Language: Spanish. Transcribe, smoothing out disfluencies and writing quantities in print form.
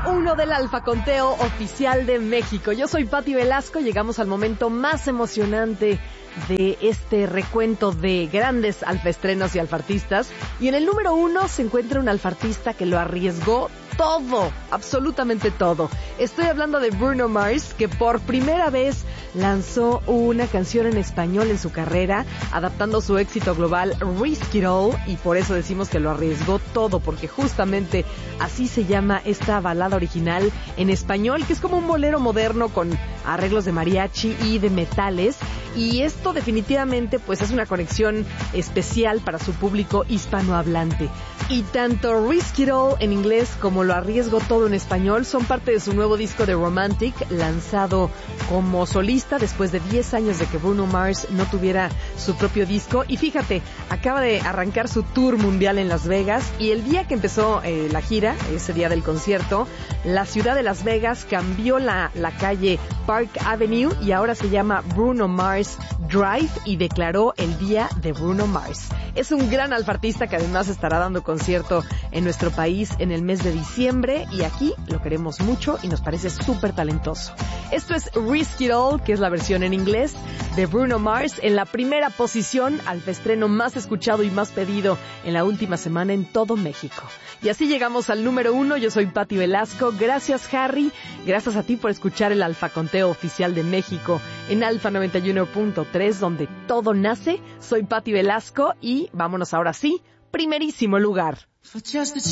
1 del Alfa Conteo Oficial de México. Yo soy Pati Velasco, llegamos al momento más emocionante de este recuento de grandes alfaestrenos y alfartistas. Y en el número 1 se encuentra un alfartista que lo arriesgó todo, absolutamente todo. Estoy hablando de Bruno Mars, que por primera vez lanzó una canción en español en su carrera, adaptando su éxito global Risk It All, y por eso decimos que lo arriesgó todo, porque justamente así se llama esta balada original en español, que es como un bolero moderno con arreglos de mariachi y de metales. Y esto definitivamente pues es una conexión especial para su público hispanohablante. Y tanto Risk It All en inglés como Lo Arriesgo Todo en español son parte de su nuevo disco de Romantic, lanzado como solista después de 10 años de que Bruno Mars no tuviera su propio disco. Y fíjate, acaba de arrancar su tour mundial en Las Vegas, y el día que empezó la gira, ese día del concierto, la ciudad de Las Vegas cambió la calle Park Avenue y ahora se llama Bruno Mars Drive, y declaró el Día de Bruno Mars. Es un gran alfartista que además estará dando concierto en nuestro país en el mes de diciembre, y aquí lo queremos mucho y nos parece súper talentoso. Esto es Risk It All, que es la versión en inglés de Bruno Mars, en la primera posición, alfaestreno más escuchado y más pedido en la última semana en todo México. Y así llegamos al número 1. Yo soy Pati Velasco. Gracias, Harry. Gracias a ti por escuchar el Alfa Conteo Oficial de México en Alfa 91.3, donde todo nace. Soy Pati Velasco y vámonos ahora sí, primerísimo lugar.